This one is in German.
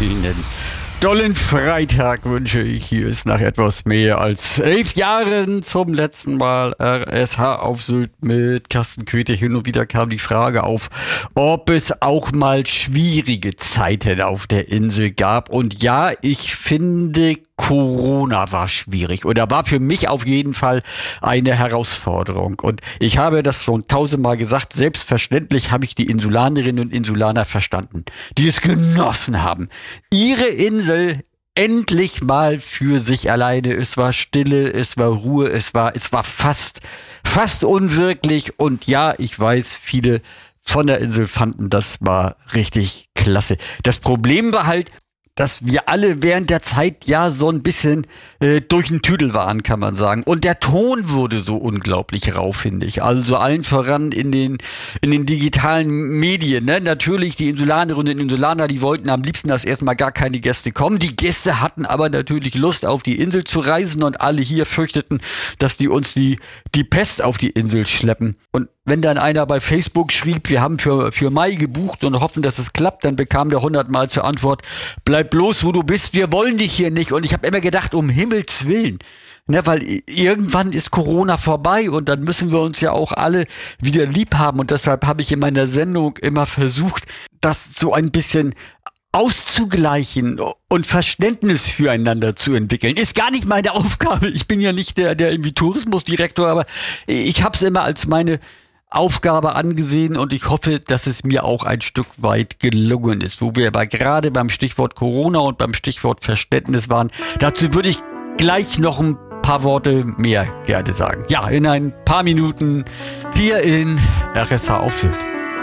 Einen tollen Freitag wünsche ich. Hier ist nach etwas mehr als 11 Jahren zum letzten Mal RSH auf Sylt mit Carsten Köthe. Hin und wieder kam die Frage auf, ob es auch mal schwierige Zeiten auf der Insel gab. Und ja, ich finde, Corona war schwierig oder war für mich auf jeden Fall eine Herausforderung. Und ich habe das schon tausendmal gesagt, selbstverständlich habe ich die Insulanerinnen und Insulaner verstanden, die es genossen haben, ihre Insel endlich mal für sich alleine. Es war Stille, es war Ruhe, es war fast unwirklich. Und ja, ich weiß, viele von der Insel fanden, das war richtig klasse. Das Problem war halt, dass wir alle während der Zeit ja so ein bisschen durch den Tüdel waren, kann man sagen. Und der Ton wurde so unglaublich rau, finde ich. Also so allen voran in den digitalen Medien. Ne? Natürlich die Insulanerinnen und Insulaner, die wollten am liebsten, dass erstmal gar keine Gäste kommen. Die Gäste hatten aber natürlich Lust, auf die Insel zu reisen. Und alle hier fürchteten, dass die uns die Pest auf die Insel schleppen. Und wenn dann einer bei Facebook schrieb, wir haben für Mai gebucht und hoffen, dass es klappt, dann bekam der 100-mal zur Antwort, bleib bloß, wo du bist, wir wollen dich hier nicht. Und ich habe immer gedacht, um Himmels Willen, ne, weil irgendwann ist Corona vorbei und dann müssen wir uns ja auch alle wieder lieb haben. Und deshalb habe ich in meiner Sendung immer versucht, das so ein bisschen auszugleichen und Verständnis füreinander zu entwickeln. Ist gar nicht meine Aufgabe. Ich bin ja nicht der irgendwie Tourismusdirektor, aber ich habe es immer als meine Aufgabe angesehen und ich hoffe, dass es mir auch ein Stück weit gelungen ist. Wo wir aber gerade beim Stichwort Corona und beim Stichwort Verständnis waren, dazu würde ich gleich noch ein paar Worte mehr gerne sagen. Ja, in ein paar Minuten hier in RSH auf Sylt.